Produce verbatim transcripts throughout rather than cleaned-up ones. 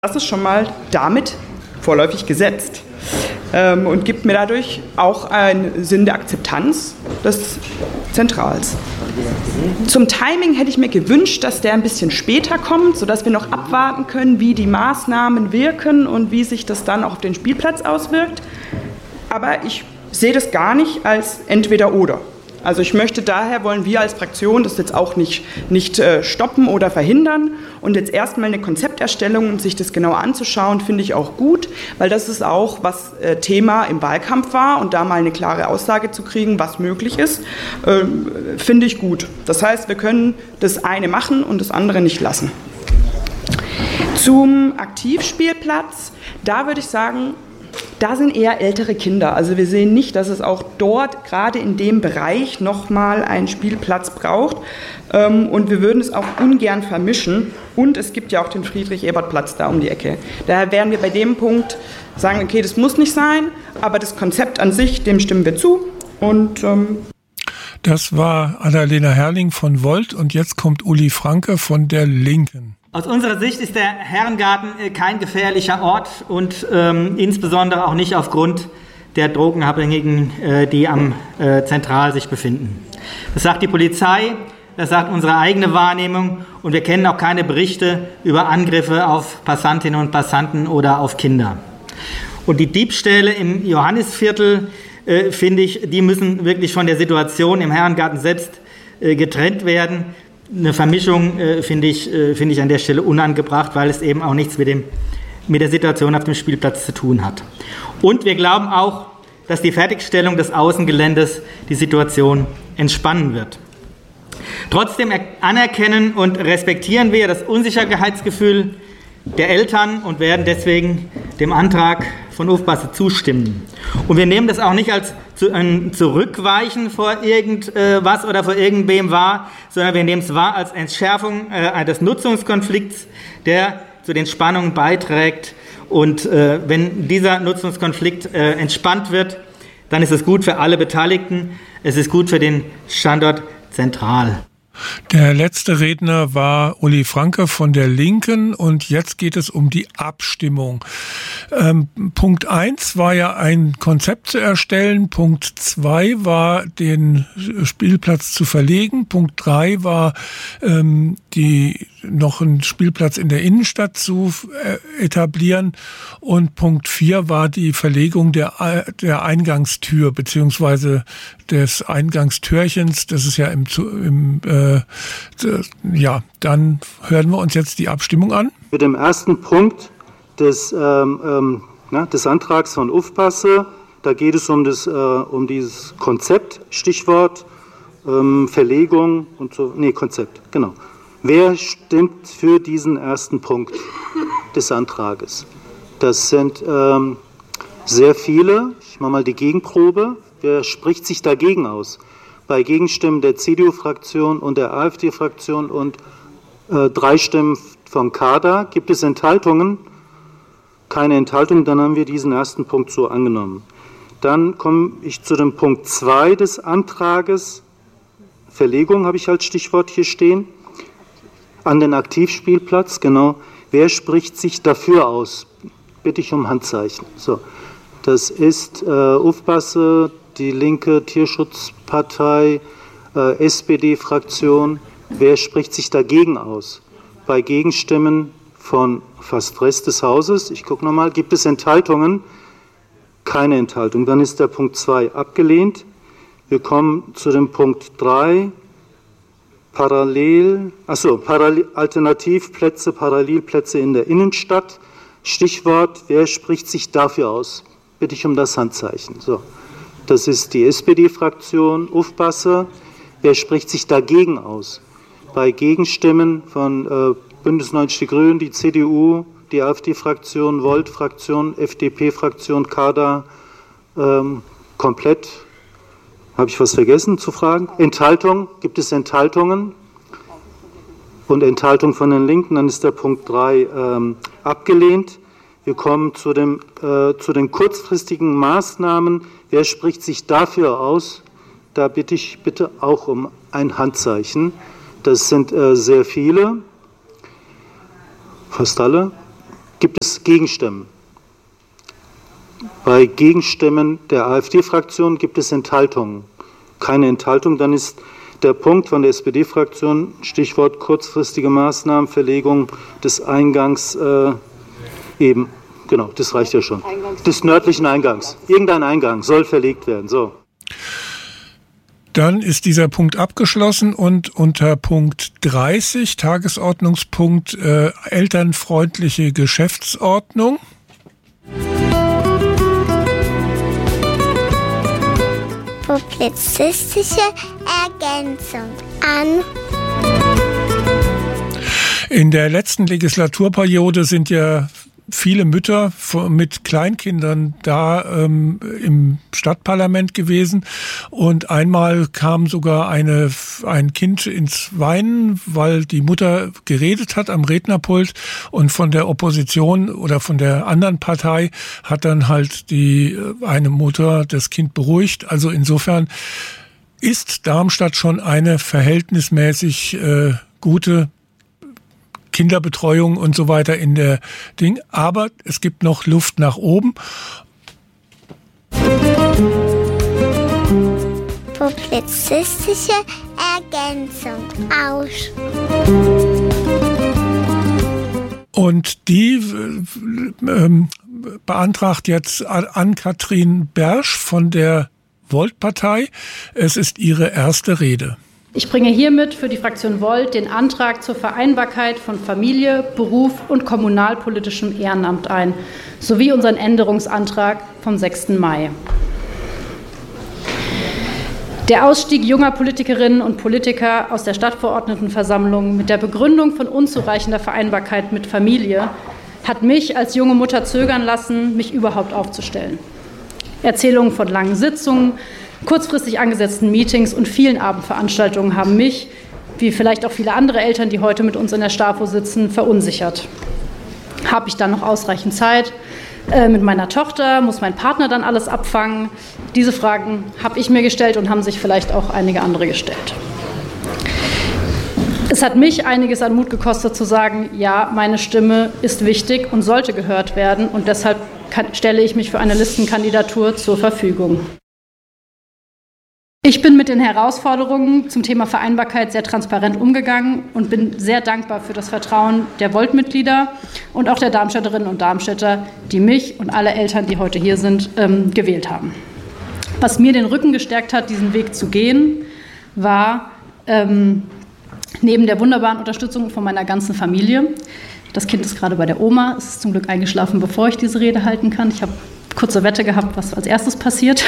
Das ist schon mal damit vorläufig gesetzt ähm, und gibt mir dadurch auch einen Sinn der Akzeptanz des Zentrals. Zum Timing hätte ich mir gewünscht, dass der ein bisschen später kommt, sodass wir noch abwarten können, wie die Maßnahmen wirken und wie sich das dann auch auf den Spielplatz auswirkt. Aber ich sehe das gar nicht als entweder oder. Also ich möchte daher, wollen wir als Fraktion das jetzt auch nicht, nicht äh, stoppen oder verhindern und jetzt erstmal eine Konzepterstellung und sich das genau anzuschauen, finde ich auch gut, weil das ist auch, was äh, Thema im Wahlkampf war und da mal eine klare Aussage zu kriegen, was möglich ist, äh, finde ich gut. Das heißt, wir können das eine machen und das andere nicht lassen. Zum Aktivspielplatz, da würde ich sagen, da sind eher ältere Kinder. Also wir sehen nicht, dass es auch dort, gerade in dem Bereich, nochmal einen Spielplatz braucht. Und wir würden es auch ungern vermischen. Und es gibt ja auch den Friedrich-Ebert-Platz da um die Ecke. Daher werden wir bei dem Punkt sagen, okay, das muss nicht sein, aber das Konzept an sich, dem stimmen wir zu. Und ähm das war Annalena Herrling von Volt und jetzt kommt Uli Franke von der Linken. Aus unserer Sicht ist der Herrengarten kein gefährlicher Ort und ähm, insbesondere auch nicht aufgrund der Drogenabhängigen, äh, die am äh, Zentral sich befinden. Das sagt die Polizei, das sagt unsere eigene Wahrnehmung und wir kennen auch keine Berichte über Angriffe auf Passantinnen und Passanten oder auf Kinder. Und die Diebstähle im Johannisviertel, äh, finde ich, die müssen wirklich von der Situation im Herrengarten selbst äh, getrennt werden. Eine Vermischung äh, finde ich, äh, finde ich an der Stelle unangebracht, weil es eben auch nichts mit, dem, mit der Situation auf dem Spielplatz zu tun hat. Und wir glauben auch, dass die Fertigstellung des Außengeländes die Situation entspannen wird. Trotzdem anerkennen und respektieren wir das Unsicherheitsgefühl der Eltern und werden deswegen dem Antrag von Ufpasse zustimmen. Und wir nehmen das auch nicht als zu, ein Zurückweichen vor irgendwas oder vor irgendwem wahr, sondern wir nehmen es wahr als Entschärfung äh, des Nutzungskonflikts, der zu den Spannungen beiträgt. Und äh, wenn dieser Nutzungskonflikt äh, entspannt wird, dann ist es gut für alle Beteiligten. Es ist gut für den Standort Zentral. Der letzte Redner war Uli Franke von der Linken und jetzt geht es um die Abstimmung. Ähm, Punkt eins war ja ein Konzept zu erstellen, Punkt zwei war den Spielplatz zu verlegen, Punkt drei war ähm, die noch einen Spielplatz in der Innenstadt zu äh, etablieren und Punkt vier war die Verlegung der, der Eingangstür beziehungsweise des Eingangstürchens. Das ist ja im, im äh, ja, dann hören wir uns jetzt die Abstimmung an. Mit dem ersten Punkt des, ähm, ähm, na, des Antrags von Ufpasse, da geht es um, das, äh, um dieses Konzept, Stichwort ähm, Verlegung und so, nee, Konzept, genau. Wer stimmt für diesen ersten Punkt des Antrages? Das sind ähm, sehr viele. Ich mache mal die Gegenprobe. Wer spricht sich dagegen aus? Bei Gegenstimmen der C D U-Fraktion und der AfD-Fraktion und äh, drei Stimmen von Kader. Gibt es Enthaltungen? Keine Enthaltung, dann haben wir diesen ersten Punkt so angenommen. Dann komme ich zu dem Punkt zwei des Antrages. Verlegung habe ich als Stichwort hier stehen. An den Aktivspielplatz, genau. Wer spricht sich dafür aus? Bitte ich um Handzeichen. So, das ist äh, Ufpasse, die Linke, Tierschutzpartei, äh, S P D-Fraktion. Wer spricht sich dagegen aus? Bei Gegenstimmen von fast Rest des Hauses. Ich gucke nochmal, gibt es Enthaltungen? Keine Enthaltung. Dann ist der Punkt zwei abgelehnt. Wir kommen zu dem Punkt drei. Parallel, achso, Parallel, Alternativplätze, Parallelplätze in der Innenstadt. Stichwort, wer spricht sich dafür aus? Bitte ich um das Handzeichen. So, das ist die S P D-Fraktion, Ufpasse. Wer spricht sich dagegen aus? Bei Gegenstimmen von äh, Bündnis neunzig Die Grünen, die C D U, die AfD-Fraktion, Volt-Fraktion, F D P-Fraktion, Kader, ähm, komplett. Habe ich was vergessen zu fragen? Enthaltung, gibt es Enthaltungen? Und Enthaltung von den Linken, dann ist der Punkt drei ähm, abgelehnt. Wir kommen zu, dem, äh, zu den kurzfristigen Maßnahmen. Wer spricht sich dafür aus? Da bitte ich bitte auch um ein Handzeichen. Das sind äh, sehr viele, fast alle. Gibt es Gegenstimmen? Bei Gegenstimmen der AfD-Fraktion gibt es Enthaltungen. Keine Enthaltung, dann ist der Punkt von der S P D-Fraktion, Stichwort kurzfristige Maßnahmen, Verlegung des Eingangs, äh, eben, genau, das reicht ja schon, des nördlichen Eingangs. Irgendein Eingang soll verlegt werden, so. Dann ist dieser Punkt abgeschlossen und unter Punkt dreißig, Tagesordnungspunkt äh, elternfreundliche Geschäftsordnung. Publizistische Ergänzung an. In der letzten Legislaturperiode sind ja viele Mütter mit Kleinkindern da ähm, im Stadtparlament gewesen und einmal kam sogar eine, ein Kind ins Weinen, weil die Mutter geredet hat am Rednerpult und von der Opposition oder von der anderen Partei hat dann halt die eine Mutter das Kind beruhigt. Also insofern ist Darmstadt schon eine verhältnismäßig äh, gute Kinderbetreuung und so weiter in der Ding. Aber es gibt noch Luft nach oben. Publizistische Ergänzung aus. Und die äh, beantragt jetzt Ann-Kathrin Bersch von der Volt-Partei. Es ist ihre erste Rede. Ich bringe hiermit für die Fraktion Volt den Antrag zur Vereinbarkeit von Familie, Beruf und kommunalpolitischem Ehrenamt ein, sowie unseren Änderungsantrag vom sechsten Mai. Der Ausstieg junger Politikerinnen und Politiker aus der Stadtverordnetenversammlung mit der Begründung von unzureichender Vereinbarkeit mit Familie hat mich als junge Mutter zögern lassen, mich überhaupt aufzustellen. Erzählungen von langen Sitzungen, kurzfristig angesetzten Meetings und vielen Abendveranstaltungen haben mich, wie vielleicht auch viele andere Eltern, die heute mit uns in der STAFO sitzen, verunsichert. Habe ich dann noch ausreichend Zeit äh, mit meiner Tochter? Muss mein Partner dann alles abfangen? Diese Fragen habe ich mir gestellt und haben sich vielleicht auch einige andere gestellt. Es hat mich einiges an Mut gekostet zu sagen, ja, meine Stimme ist wichtig und sollte gehört werden und deshalb kann, stelle ich mich für eine Listenkandidatur zur Verfügung. Ich bin mit den Herausforderungen zum Thema Vereinbarkeit sehr transparent umgegangen und bin sehr dankbar für das Vertrauen der Volt-Mitglieder und auch der Darmstädterinnen und Darmstädter, die mich und alle Eltern, die heute hier sind, ähm, gewählt haben. Was mir den Rücken gestärkt hat, diesen Weg zu gehen, war ähm, neben der wunderbaren Unterstützung von meiner ganzen Familie. Das Kind ist gerade bei der Oma, es ist zum Glück eingeschlafen, bevor ich diese Rede halten kann. Ich habe kurze Wette gehabt, was als erstes passiert.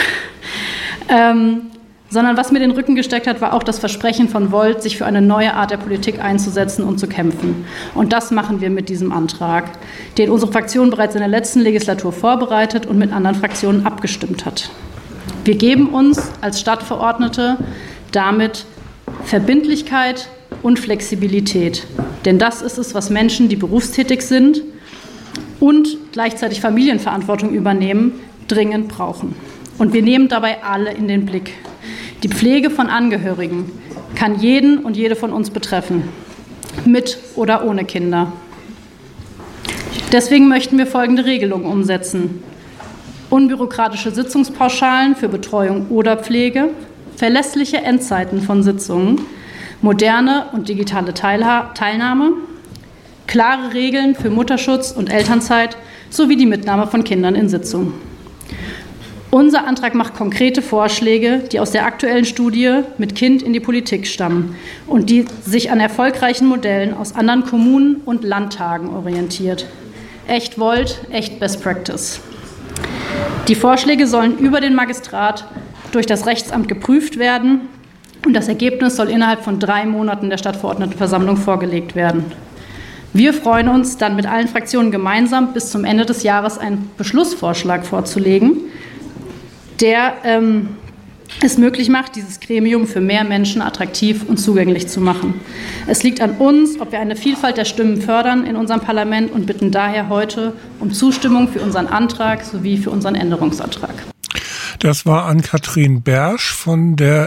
ähm, sondern was mir den Rücken gestärkt hat, war auch das Versprechen von Volt, sich für eine neue Art der Politik einzusetzen und zu kämpfen. Und das machen wir mit diesem Antrag, den unsere Fraktion bereits in der letzten Legislatur vorbereitet und mit anderen Fraktionen abgestimmt hat. Wir geben uns als Stadtverordnete damit Verbindlichkeit und Flexibilität. Denn das ist es, was Menschen, die berufstätig sind und gleichzeitig Familienverantwortung übernehmen, dringend brauchen. Und wir nehmen dabei alle in den Blick. Die Pflege von Angehörigen kann jeden und jede von uns betreffen, mit oder ohne Kinder. Deswegen möchten wir folgende Regelungen umsetzen: unbürokratische Sitzungspauschalen für Betreuung oder Pflege, verlässliche Endzeiten von Sitzungen, moderne und digitale Teilha- Teilnahme, klare Regeln für Mutterschutz und Elternzeit sowie die Mitnahme von Kindern in Sitzungen. Unser Antrag macht konkrete Vorschläge, die aus der aktuellen Studie mit Kind in die Politik stammen und die sich an erfolgreichen Modellen aus anderen Kommunen und Landtagen orientiert. Echt Volt, echt Best Practice. Die Vorschläge sollen über den Magistrat durch das Rechtsamt geprüft werden und das Ergebnis soll innerhalb von drei Monaten der Stadtverordnetenversammlung vorgelegt werden. Wir freuen uns, dann mit allen Fraktionen gemeinsam bis zum Ende des Jahres einen Beschlussvorschlag vorzulegen, der ähm, es möglich macht, dieses Gremium für mehr Menschen attraktiv und zugänglich zu machen. Es liegt an uns, ob wir eine Vielfalt der Stimmen fördern in unserem Parlament und bitten daher heute um Zustimmung für unseren Antrag sowie für unseren Änderungsantrag. Das war Ann-Kathrin Bersch von der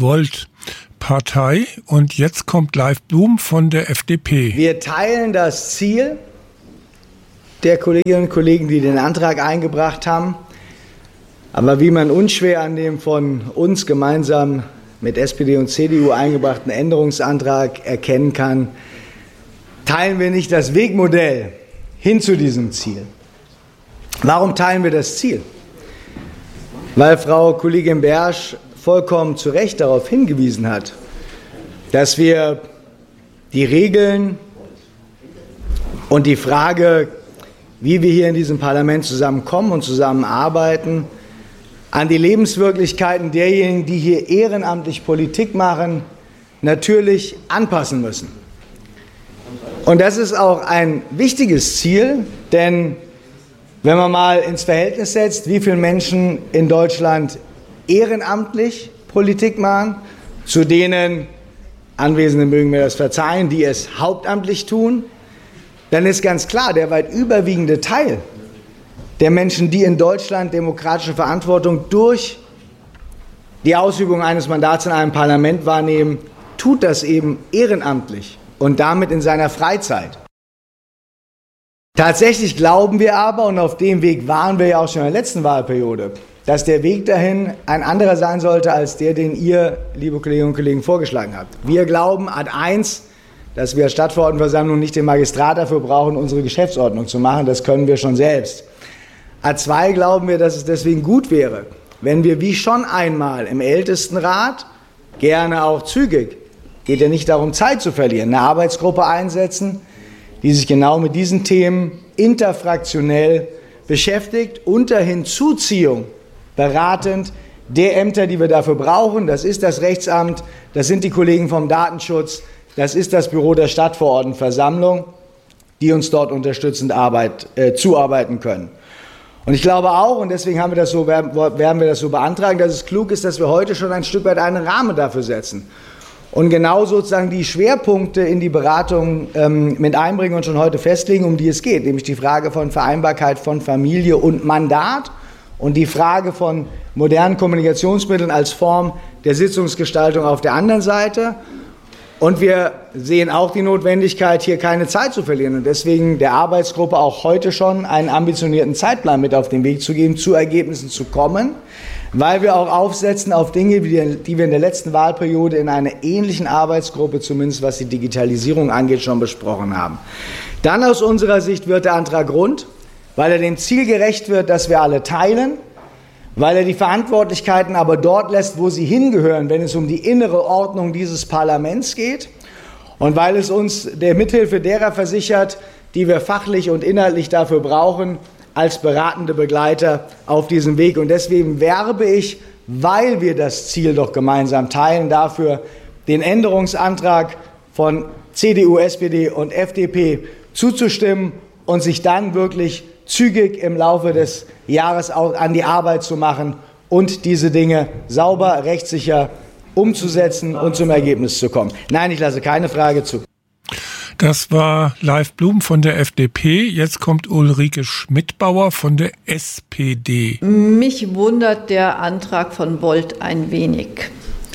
Volt-Partei und jetzt kommt Leif Blum von der F D P. Wir teilen das Ziel der Kolleginnen und Kollegen, die den Antrag eingebracht haben. Aber wie man unschwer an dem von uns gemeinsam mit S P D und C D U eingebrachten Änderungsantrag erkennen kann, teilen wir nicht das Wegmodell hin zu diesem Ziel. Warum teilen wir das Ziel? Weil Frau Kollegin Bersch vollkommen zu Recht darauf hingewiesen hat, dass wir die Regeln und die Frage, wie wir hier in diesem Parlament zusammenkommen und zusammenarbeiten, an die Lebenswirklichkeiten derjenigen, die hier ehrenamtlich Politik machen, natürlich anpassen müssen. Und das ist auch ein wichtiges Ziel, denn wenn man mal ins Verhältnis setzt, wie viele Menschen in Deutschland ehrenamtlich Politik machen, zu denen Anwesende mögen mir das verzeihen, die es hauptamtlich tun, dann ist ganz klar, der weit überwiegende Teil der Menschen, die in Deutschland demokratische Verantwortung durch die Ausübung eines Mandats in einem Parlament wahrnehmen, tut das eben ehrenamtlich und damit in seiner Freizeit. Tatsächlich glauben wir aber, und auf dem Weg waren wir ja auch schon in der letzten Wahlperiode, dass der Weg dahin ein anderer sein sollte als der, den ihr, liebe Kolleginnen und Kollegen, vorgeschlagen habt. Wir glauben ad eins, dass wir als Stadtverordnetenversammlung nicht den Magistrat dafür brauchen, unsere Geschäftsordnung zu machen. Das können wir schon selbst. ad zwei glauben wir, dass es deswegen gut wäre, wenn wir wie schon einmal im Ältestenrat, gerne auch zügig, geht ja nicht darum, Zeit zu verlieren, eine Arbeitsgruppe einsetzen, die sich genau mit diesen Themen interfraktionell beschäftigt, unter Hinzuziehung beratend der Ämter, die wir dafür brauchen. Das ist das Rechtsamt, das sind die Kollegen vom Datenschutz, das ist das Büro der Stadtverordnetenversammlung, die uns dort unterstützend Arbeit, äh, zuarbeiten können. Und ich glaube auch, und deswegen haben wir das so, werden wir das so beantragen, dass es klug ist, dass wir heute schon ein Stück weit einen Rahmen dafür setzen. Und genau sozusagen die Schwerpunkte in die Beratung ähm, mit einbringen und schon heute festlegen, um die es geht, nämlich die Frage von Vereinbarkeit von Familie und Mandat und die Frage von modernen Kommunikationsmitteln als Form der Sitzungsgestaltung auf der anderen Seite. Und wir sehen auch die Notwendigkeit, hier keine Zeit zu verlieren und deswegen der Arbeitsgruppe auch heute schon einen ambitionierten Zeitplan mit auf den Weg zu geben, zu Ergebnissen zu kommen, weil wir auch aufsetzen auf Dinge, die wir in der letzten Wahlperiode in einer ähnlichen Arbeitsgruppe, zumindest was die Digitalisierung angeht, schon besprochen haben. Dann aus unserer Sicht wird der Antrag rund, weil er dem Ziel gerecht wird, das wir alle teilen, weil er die Verantwortlichkeiten aber dort lässt, wo sie hingehören, wenn es um die innere Ordnung dieses Parlaments geht und weil es uns der Mithilfe derer versichert, die wir fachlich und inhaltlich dafür brauchen, als beratende Begleiter auf diesem Weg. Und deswegen werbe ich, weil wir das Ziel doch gemeinsam teilen, dafür, den Änderungsantrag von C D U, S P D und F D P zuzustimmen und sich dann wirklich zügig im Laufe des Jahres an die Arbeit zu machen und diese Dinge sauber, rechtssicher umzusetzen und zum Ergebnis zu kommen. Nein, ich lasse keine Frage zu. Das war Leif Blum von der F D P. Jetzt kommt Ulrike Schmidbauer von der S P D. Mich wundert der Antrag von Volt ein wenig.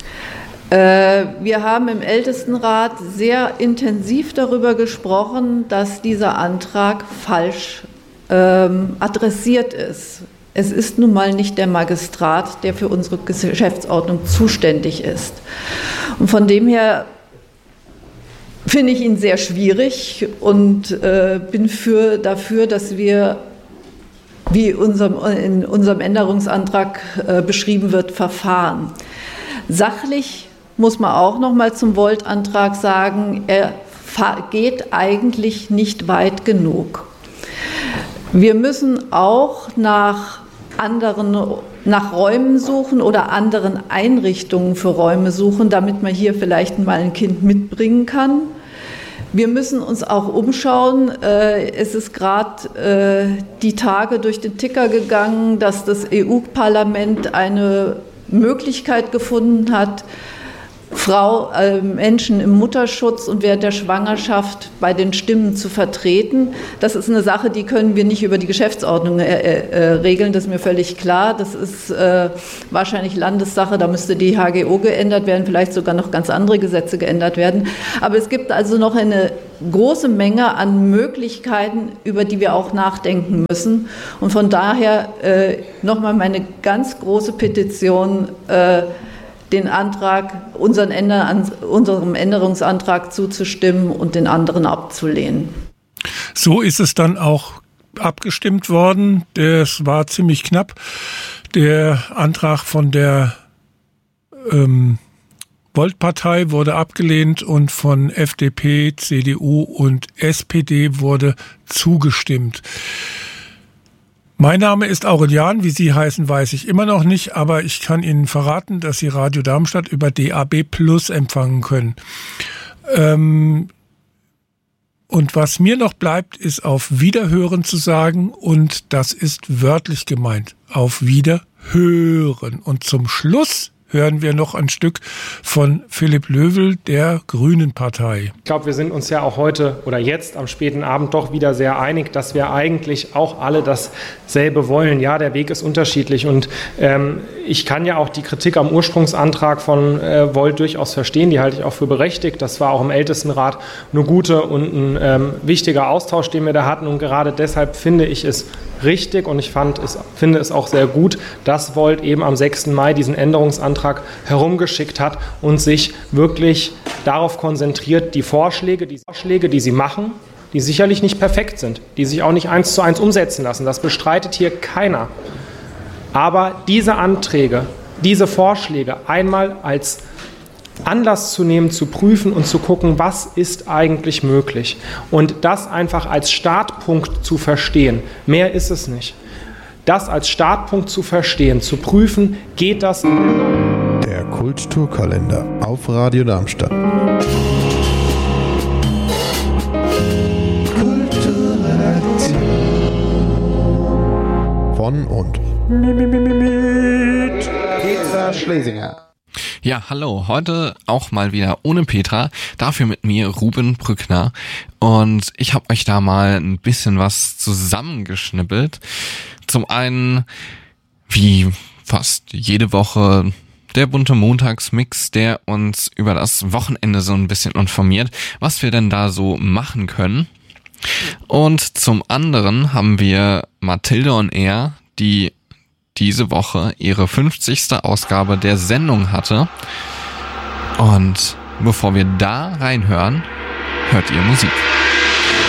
Wir haben im Ältestenrat sehr intensiv darüber gesprochen, dass dieser Antrag falsch ähm, adressiert ist. Es ist nun mal nicht der Magistrat, der für unsere Geschäftsordnung zuständig ist. Und von dem her finde ich ihn sehr schwierig und äh, bin für, dafür, dass wir, wie unserem, in unserem Änderungsantrag äh, beschrieben wird, verfahren. Sachlich muss man auch noch mal zum Volt-Antrag sagen, er geht eigentlich nicht weit genug. Wir müssen auch nach anderen, nach Räumen suchen oder anderen Einrichtungen für Räume suchen, damit man hier vielleicht mal ein Kind mitbringen kann. Wir müssen uns auch umschauen. Es ist gerade die Tage durch den Ticker gegangen, dass das E U-Parlament eine Möglichkeit gefunden hat, Frau, äh, Menschen im Mutterschutz und während der Schwangerschaft bei den Stimmen zu vertreten. Das ist eine Sache, die können wir nicht über die Geschäftsordnung äh, äh, regeln, das ist mir völlig klar. Das ist äh, wahrscheinlich Landessache, da müsste die H G O geändert werden, vielleicht sogar noch ganz andere Gesetze geändert werden. Aber es gibt also noch eine große Menge an Möglichkeiten, über die wir auch nachdenken müssen. Und von daher äh, nochmal meine ganz große Petition, äh, den Antrag, unseren Änder, unserem Änderungsantrag zuzustimmen und den anderen abzulehnen. So ist es dann auch abgestimmt worden. Das war ziemlich knapp. Der Antrag von der ähm, Volt-Partei wurde abgelehnt und von F D P, C D U und S P D wurde zugestimmt. Mein Name ist Aurelian, wie Sie heißen, weiß ich immer noch nicht, aber ich kann Ihnen verraten, dass Sie Radio Darmstadt über D A B Plus empfangen können. Ähm, und was mir noch bleibt, ist auf Wiederhören zu sagen, und das ist wörtlich gemeint, auf Wiederhören. Und zum Schluss hören wir noch ein Stück von Philipp Löwel, der Grünen Partei. Ich glaube, wir sind uns ja auch heute oder jetzt am späten Abend doch wieder sehr einig, dass wir eigentlich auch alle dasselbe wollen. Ja, der Weg ist unterschiedlich und ähm, ich kann ja auch die Kritik am Ursprungsantrag von äh, Volt durchaus verstehen. Die halte ich auch für berechtigt. Das war auch im Ältestenrat eine gute und ein ähm, wichtiger Austausch, den wir da hatten. Und gerade deshalb finde ich es richtig und ich fand es, finde es auch sehr gut, dass Volt eben am sechsten Mai diesen Änderungsantrag herumgeschickt hat und sich wirklich darauf konzentriert, die Vorschläge, die Vorschläge, die sie machen, die sicherlich nicht perfekt sind, die sich auch nicht eins zu eins umsetzen lassen. Das bestreitet hier keiner. Aber diese Anträge, diese Vorschläge einmal als Anlass zu nehmen, zu prüfen und zu gucken, was ist eigentlich möglich. Und das einfach als Startpunkt zu verstehen. Mehr ist es nicht. Das als Startpunkt zu verstehen, zu prüfen, geht das? Der Kulturkalender auf Radio Darmstadt. Von und mit Petra Schlesinger. Ja, hallo, heute auch mal wieder ohne Petra, dafür mit mir Ruben Brückner und ich habe euch da mal ein bisschen was zusammengeschnippelt. Zum einen, wie fast jede Woche, der bunte Montagsmix, der uns über das Wochenende so ein bisschen informiert, was wir denn da so machen können. Und zum anderen haben wir Mathilde on Air, die diese Woche ihre fünfzigste Ausgabe der Sendung hatte. Und bevor wir da reinhören, hört ihr Musik.